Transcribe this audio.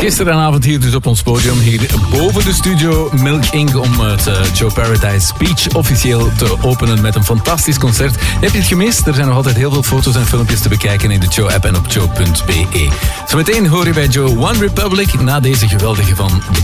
Gisteravond hier dus op ons podium, hier boven de studio Milk Inc. om het Joe Paradise Speech officieel te openen met een fantastisch concert. Heb je het gemist? Er zijn nog altijd heel veel foto's en filmpjes te bekijken in de Joe app en op joe.be. Zometeen hoor je bij Joe One Republic na deze geweldige van